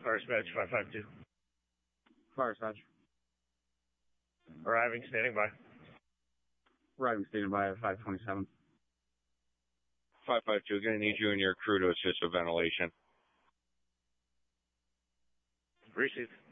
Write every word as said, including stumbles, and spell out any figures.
Fire dispatch five five two. Fire dispatch. Arriving, standing by. Arriving, standing by at five twenty-seven. five five two, going to need you and your crew to assist with ventilation. Received.